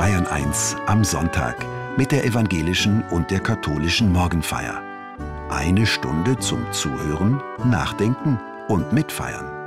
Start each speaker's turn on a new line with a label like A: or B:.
A: Bayern 1 am Sonntag mit der evangelischen und der katholischen Morgenfeier. Eine Stunde zum Zuhören, Nachdenken und Mitfeiern.